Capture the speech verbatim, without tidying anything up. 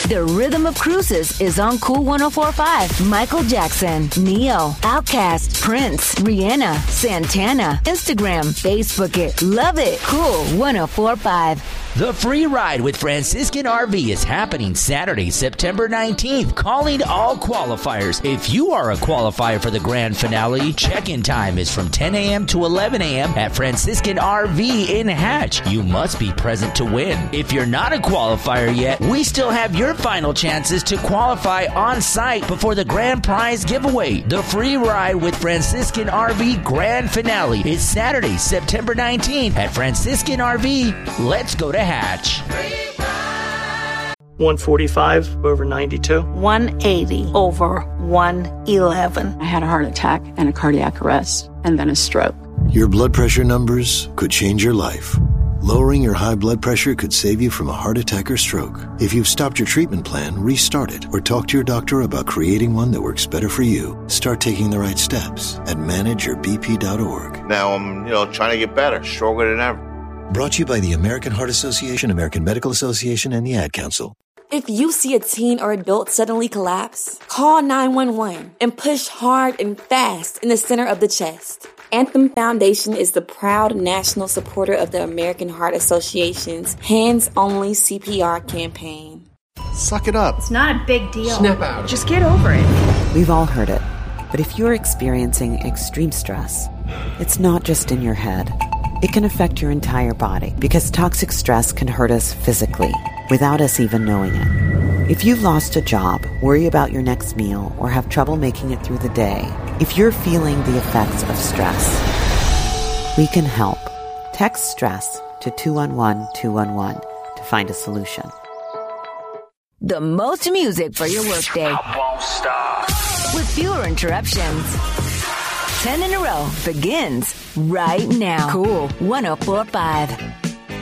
The Rhythm of Cruises is on Cool one oh four point five. Michael Jackson, Neo, Outkast, Prince, Rihanna, Santana. Instagram, Facebook it. Love it. Cool one oh four point five. The Free Ride with Franciscan R V is happening Saturday, September nineteenth. Calling all qualifiers. If you are a qualifier for the grand finale, check-in time is from ten a.m. to eleven a.m. at Franciscan R V in Hatch. You must be present to win. If you're not a qualifier yet, we still have your final chances to qualify on site before the grand prize giveaway. The Free Ride with Franciscan R V grand finale is Saturday, September nineteenth at Franciscan R V. Let's go to Hatch. one forty-five over ninety-two. one eighty over one eleven. I had a heart attack and a cardiac arrest and then a stroke. Your blood pressure numbers could change your life. Lowering your high blood pressure could save you from a heart attack or stroke. If you've stopped your treatment plan, restart it or talk to your doctor about creating one that works better for you. Start taking the right steps at manage your b p dot org. Now I'm, you know, trying to get better, stronger than ever. Brought to you by the American Heart Association, American Medical Association, and the Ad Council. If you see a teen or adult suddenly collapse, call nine one one and push hard and fast in the center of the chest. Anthem Foundation is the proud national supporter of the American Heart Association's Hands Only C P R campaign. Suck it up. It's not a big deal. Snap out. Just get over it. We've all heard it. But if you're experiencing extreme stress, it's not just in your head. It can affect your entire body because toxic stress can hurt us physically without us even knowing it. If you've lost a job, worry about your next meal, or have trouble making it through the day, if you're feeling the effects of stress, we can help. Text STRESS to two one one two one one to find a solution. The most music for your workday. I won't stop. With fewer interruptions. Ten in a row begins right now. Cool one oh four point five.